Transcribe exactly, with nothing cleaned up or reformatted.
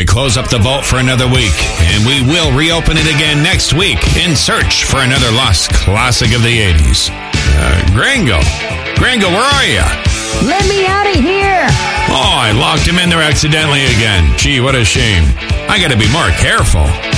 close up the vault for another week, and we will reopen it again next week in search for another lost classic of the eighties. Uh, Gringo. Gringo, where are you? Let me out of here! Oh, I locked him in there accidentally again. Gee, what a shame. I gotta be more careful.